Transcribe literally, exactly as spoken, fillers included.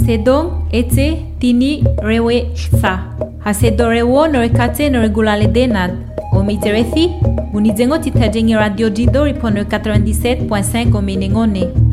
Sedong ete tini rewe sa. Hasedorewo norekate noregulale denad. Omiterethi, unizengo titajengi radio jidori pono quatre-vingt-dix-sept point cinq omenengone.